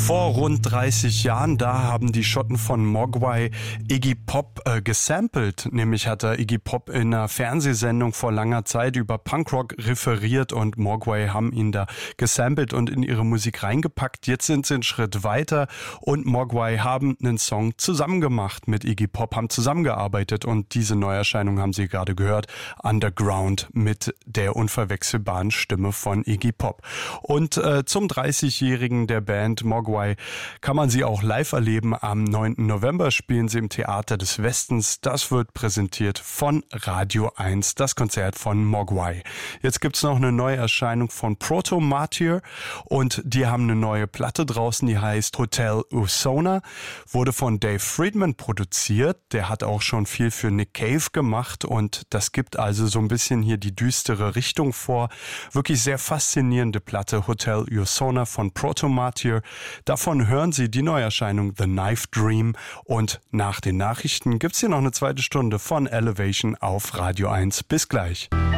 Vor rund 30 Jahren, da haben die Schotten von Mogwai Iggy Pop gesampelt. Nämlich hat er Iggy Pop in einer Fernsehsendung vor langer Zeit über Punkrock referiert und Mogwai haben ihn da gesampelt und in ihre Musik reingepackt. Jetzt sind sie einen Schritt weiter und Mogwai haben einen Song zusammen gemacht mit Iggy Pop, haben zusammengearbeitet und diese Neuerscheinung haben Sie gerade gehört, Underground mit der unverwechselbaren Stimme von Iggy Pop. Und zum 30-Jährigen der Band Mogwai kann man sie auch live erleben. Am 9. November spielen sie im Theater des Westens. Das wird präsentiert von Radio 1, das Konzert von Mogwai. Jetzt gibt's noch eine neue Erscheinung von Proto Martyr und die haben eine neue Platte draußen, die heißt Hotel Usona, wurde von Dave Friedman produziert. Der hat auch schon viel für Nick Cave gemacht und das gibt also so ein bisschen hier die düstere Richtung vor. Wirklich sehr faszinierende Platte, Hotel Usona von Proto Martyr. Davon hören Sie die Neuerscheinung The Knife Dream und nach den Nachrichten gibt's hier noch eine zweite Stunde von Elevation auf Radio 1. Bis gleich.